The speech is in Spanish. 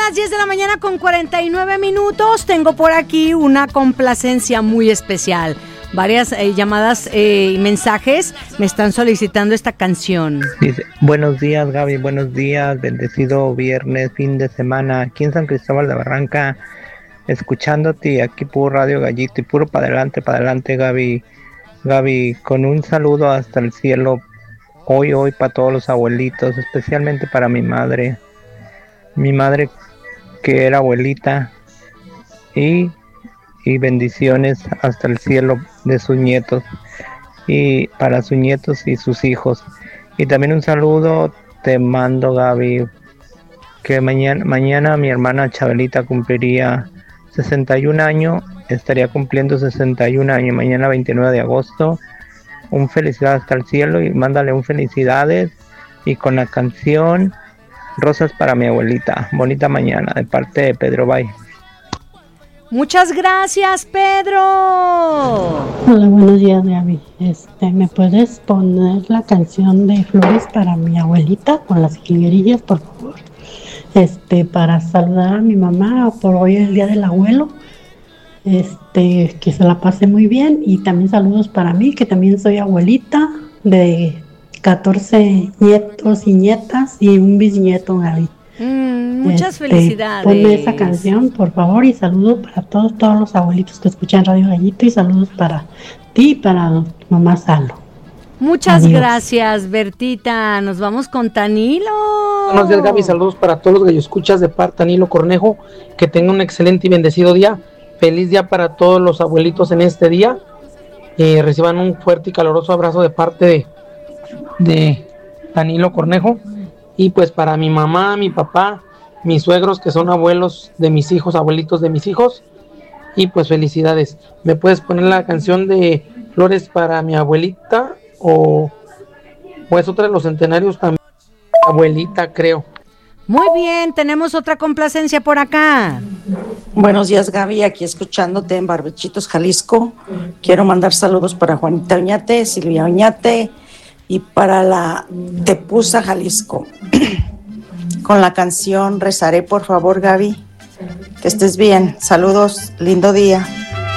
las 10 de la mañana con 49 minutos. Tengo por aquí una complacencia muy especial. Varias llamadas y mensajes me están solicitando esta canción. Dice, buenos días, Gaby, buenos días, bendecido viernes, fin de semana, aquí en San Cristóbal de Barranca, escuchándote, aquí puro Radio Gallito y puro para adelante, Gaby. Gaby, con un saludo hasta el cielo, hoy para todos los abuelitos, especialmente para mi madre que era abuelita, y bendiciones hasta el cielo de sus nietos y para sus nietos y sus hijos. Y también un saludo te mando, Gaby, que mañana mi hermana Chabelita cumpliría 61 años, estaría cumpliendo 61 años, mañana 29 de agosto. Un felicidad hasta el cielo y mándale un felicidades y con la canción Rosas para mi abuelita. Bonita mañana de parte de Pedro Bay. Muchas gracias, Pedro. Hola, buenos días, Gaby. ¿Me puedes poner la canción de Flores para mi abuelita con las jilguerillas, por favor? Para saludar a mi mamá por hoy el día del abuelo. Que se la pase muy bien y también saludos para mí, que también soy abuelita de 14 nietos y nietas y un bisnieto, Gaby. Muchas felicidades. Ponme esa canción, por favor, y saludos para todos los abuelitos que escuchan Radio Gallito y saludos para ti y para tu mamá Salo. Muchas gracias, Bertita. Nos vamos con Tanilo. Buenos días, Gaby. Saludos para todos los galloescuchas de parte Tanilo Cornejo. Que tengan un excelente y bendecido día. Feliz día para todos los abuelitos en este día. Reciban un fuerte y caloroso abrazo de parte de Danilo Cornejo. Y pues para mi mamá, mi papá, mis suegros que son abuelos de mis hijos, abuelitos de mis hijos. Y pues felicidades. ¿Me puedes poner la canción de Flores para mi abuelita? O es otra de los centenarios también. Abuelita, creo. Muy bien, tenemos otra complacencia por acá. Buenos días, Gaby, aquí escuchándote en Barbechitos, Jalisco. Quiero mandar saludos para Juanita Oñate, Silvia Oñate y para la Tepuza, Jalisco. Con la canción Rezaré, por favor, Gaby. Que estés bien. Saludos, lindo día.